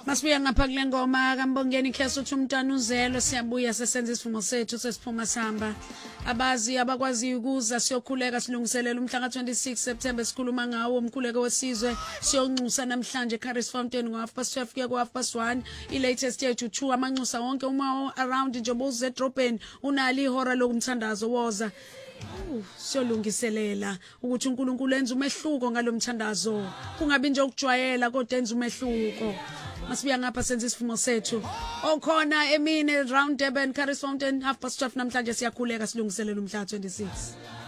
Masibuya ngapha kule ngoma kaMbongeni Kheso uthi umntana uzelo siyabuya sesenza isivumo sethu sesiphuma sihamba abazi abakwazi ukuza siyokhuleka silungiselela umhla ka26 September sikhuluma ngawo umkhuleko wesizwe siyonxusa namhlanje eCaris Fountain ngo12 kuya ku1 ilatest yethu 2 amanxusa wonke uma around njengoba uze edrobheni unali ihora lokumthandazo woza siyolungiselela ukuthi uNkulunkulu enze umehluko ngalomthandazo kungabi nje ukujwayela kodwa enze umehluko. Masibuya ngapha senza isivumo sethu okhona emini round Durban Caris Fountain 12:30 namhlanje siyakhuleka silungiselela umhla 26.